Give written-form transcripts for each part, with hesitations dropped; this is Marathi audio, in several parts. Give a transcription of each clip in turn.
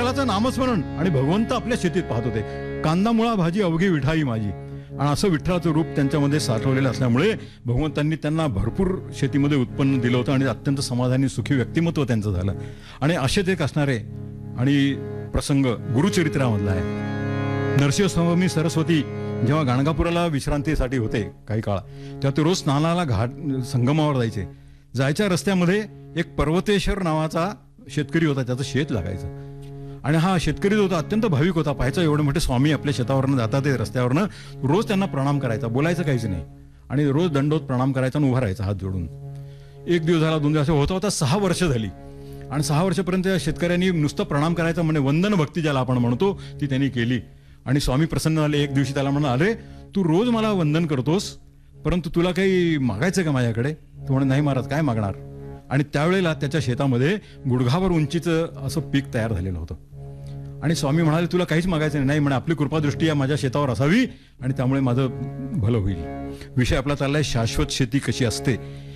विठ्ठलाचं नामस्मरण आणि भगवंत आपल्या शेतीत पाहत होते. कांदा मुळा भाजी अवघी विठाई माझी, आणि असं विठ्ठलाचं रूप त्यांच्यामध्ये साठवलेलं असल्यामुळे भगवंतांनी त्यांना भरपूर शेतीमध्ये उत्पन्न दिलं होतं आणि अत्यंत समाधानी सुखी व्यक्तिमत्व त्यांचं झालं. आणि असेच एक असणारे आणि प्रसंग गुरुचरित्रामधला आहे. नरसिंहस्वामी सरस्वती जेव्हा गाणगापुराला विश्रांतीसाठी होते काही काळ, तेव्हा ते रोज स्नानाला घाट संगमावर जायच्या रस्त्यामध्ये एक पर्वतेश्वर नावाचा शेतकरी होता, त्याचं शेत लागायचं. आणि हा शेतकरी जो होता अत्यंत भाविक होता. पाहायचा एवढे मोठे स्वामी आपल्या शेतावरनं जातात ते रस्त्यावरनं, रोज त्यांना प्रणाम करायचा, बोलायचं काहीच नाही, आणि रोज दंडोत प्रणाम करायचा आणि उभा राहायचा हात जोडून. एक दिवस झाला, 2 दिवस होता होता 6 वर्ष झाली. आणि 6 वर्षापर्यंत या शेतकऱ्यांनी नुसतं प्रणाम करायचं, म्हणजे वंदन भक्ती ज्याला आपण म्हणतो ती त्यांनी केली. आणि स्वामी प्रसन्न झाले. एक दिवशी त्याला म्हणा, अरे तू रोज मला वंदन करतोस, परंतु तुला काही मागायचं का माझ्याकडे? तो म्हणे, नाही महाराज, काय मागणार? आणि त्यावेळेला त्याच्या शेतामध्ये गुडघावर उंचीचं असं पीक तयार झालेलं होतं. आणि स्वामी म्हणाले, तुला काहीच मागायचं नाही. म्हणे, आपली कृपादृष्टी या माझ्या शेतावर असावी आणि त्यामुळे माझं भलं होईल. विषय आपला चाललाय शाश्वत शेती कशी असते.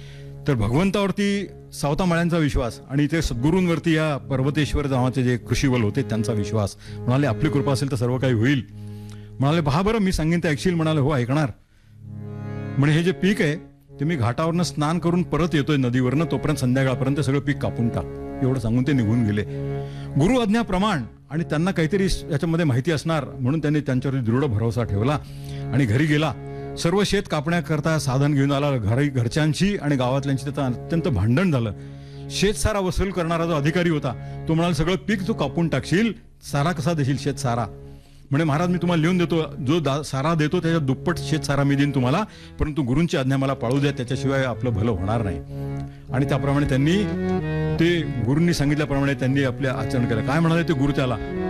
तर भगवंतावरती सावता माळ्यांचा विश्वास आणि ते सद्गुरूंवरती या पर्वतेश्वर नावाचे जे कृषीवल होते त्यांचा विश्वास. म्हणाले, आपली कृपा असेल तर सर्व काही होईल. म्हणाले, पहा बरं, मी सांगेन ते ऐकशील? म्हणाले, हो ऐकणार. म्हणे, हे जे पीक आहे ते मी घाटावरनं स्नान करून परत येतोय नदीवरनं, तोपर्यंत संध्याकाळपर्यंत सगळं पीक कापून टाक. एवढं सांगून ते निघून गेले. गुरु आज्ञाप्रमाण, आणि त्यांना काहीतरी याच्यामध्ये माहिती असणार म्हणून त्यांनी त्यांच्यावरती दृढ भरोसा ठेवला आणि घरी गेला. सर्व शेत कापण्याकरता साधन घेऊन आला. घरच्यांशी आणि गावातल्यांशी त्याचं अत्यंत भांडण झालं. शेत सारा वसूल करणारा जो अधिकारी होता तो म्हणाला, सगळं पीक तू कापून टाकशील, सारा कसा देशील? शेत सारा. म्हणे, महाराज मी तुम्हाला लिहून देतो, जो सारा देतो त्याच्या दुप्पट शेत सारा मी देईन तुम्हाला, परंतु गुरूंची आज्ञा मला पाळू द्या, त्याच्याशिवाय आपलं भलं होणार नाही. आणि त्याप्रमाणे त्यांनी ते गुरूंनी सांगितल्याप्रमाणे त्यांनी आपले आचरण केलं. काय म्हणाले ते गुरु त्याला,